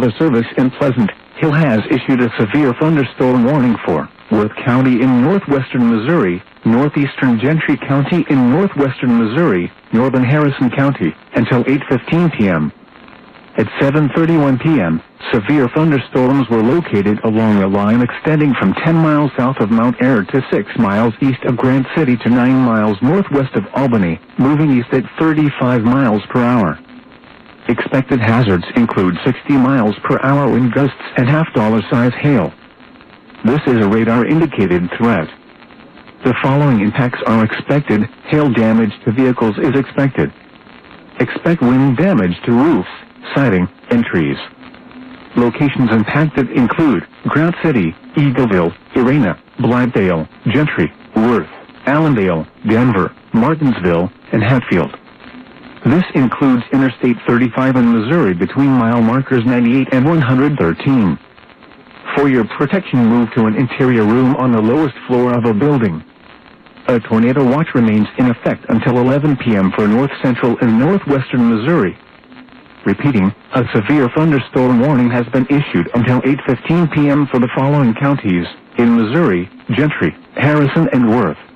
Weather Service in Pleasant Hill has issued a severe thunderstorm warning for Worth County in northwestern Missouri, northeastern Gentry County in northwestern Missouri, northern Harrison County, until 8:15 p.m. At 7:31 p.m., severe thunderstorms were located along a line extending from 10 miles south of Mount Ayr to 6 miles east of Grant City to 9 miles northwest of Albany, moving east at 35 miles per hour. Expected hazards include 60 miles per hour wind gusts and half-dollar-size hail. This is a radar-indicated threat. The following impacts are expected. Hail damage to vehicles is expected. Expect wind damage to roofs, siding, and trees. Locations impacted include Grant City, Eagleville, Irena, Blythedale, Gentry, Worth, Allendale, Denver, Martinsville, and Hatfield. This includes Interstate 35 in Missouri between mile markers 98 and 113. For your protection, move to an interior room on the lowest floor of a building. A tornado watch remains in effect until 11 p.m. for north central and northwestern Missouri. Repeating, a severe thunderstorm warning has been issued until 8:15 p.m. for the following counties in Missouri: Gentry, Harrison, and Worth.